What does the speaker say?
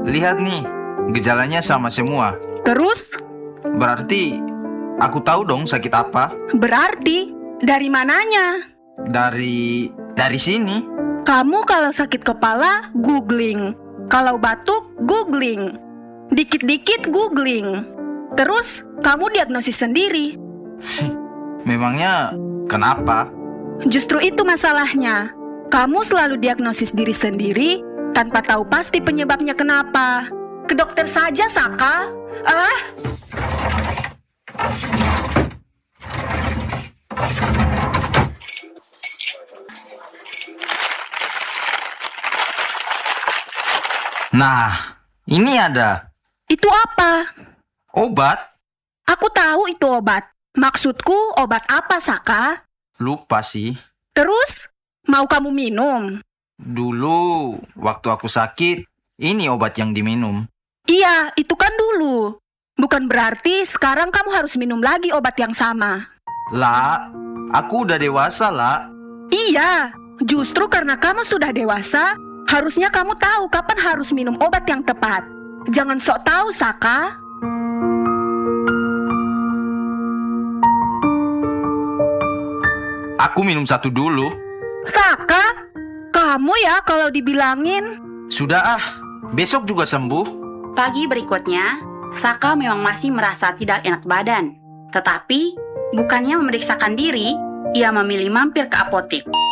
lihat nih, gejalanya sama semua. Terus, Berarti aku tahu dong sakit apa. berarti dari mananya? Dari sini. Kamu kalau sakit kepala, googling. Kalau batuk, googling. Dikit-dikit googling. Terus, kamu diagnosis sendiri. Memangnya kenapa? Justru itu masalahnya. Kamu selalu diagnosis diri sendiri tanpa tahu pasti penyebabnya kenapa. Ke dokter saja, Saka. Nah, ini ada Itu apa? obat. Aku tahu itu obat. Maksudku obat apa, Saka? Lupa sih. Terus, mau kamu minum? Dulu waktu aku sakit, ini obat yang diminum. Iya, itu kan dulu. Bukan berarti sekarang kamu harus minum lagi obat yang sama. Lah, aku udah dewasa lah. Iya, justru karena kamu sudah dewasa, harusnya kamu tahu kapan harus minum obat yang tepat. Jangan sok tahu, Saka. Aku minum satu dulu. Saka, kamu ya kalau dibilangin. Sudah besok juga sembuh. Pagi berikutnya, Saka memang masih merasa tidak enak badan. Tetapi, bukannya memeriksakan diri, ia memilih mampir ke apotik.